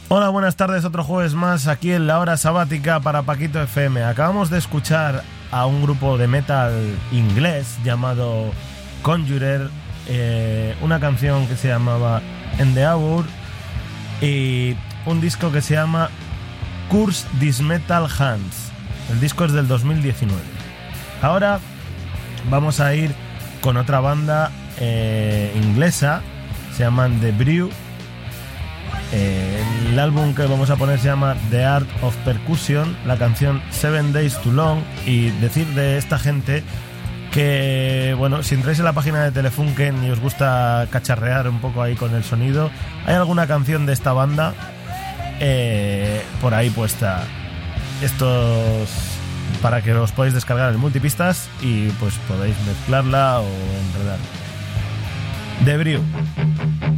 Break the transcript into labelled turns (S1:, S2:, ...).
S1: Hola, buenas tardes, otro jueves más aquí en la hora sabática para Paquito FM. Acabamos de escuchar a un grupo de metal inglés llamado Conjurer, una canción que se llamaba In the Hour y un disco que se llama Curse These Metal Hands. El disco es del 2019. Ahora vamos a ir con otra banda inglesa, se llaman The Brew. El álbum que vamos a poner se llama The Art of Percussion, la canción 7 Days Too Long. Y decir de esta gente que, bueno, si entráis en la página de Telefunken y os gusta cacharrear un poco ahí con el sonido, hay alguna canción de esta banda por ahí puesta. Estos para que os podáis descargar en multipistas y pues podéis mezclarla o enredar. The Brew.